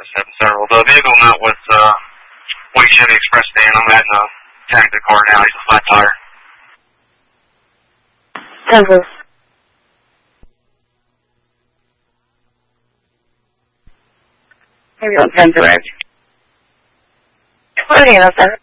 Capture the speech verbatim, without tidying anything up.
I said several. The vehicle met with uh, Wake Chevy Express stand. I'm heading to tag the car now. He's a flat tire. Over. Maybe on ten direct. What are you, sir?